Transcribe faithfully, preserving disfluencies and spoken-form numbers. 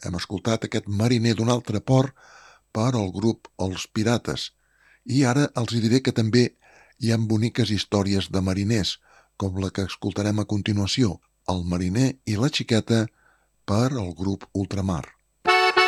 Hem escoltat aquest Mariner d'un altre port per al grup Els Pirates. I ara els diré que també hi ha boniques històries de mariners, com la que escoltarem a continuació, El mariner i la xiqueta, per al grup Ultramar.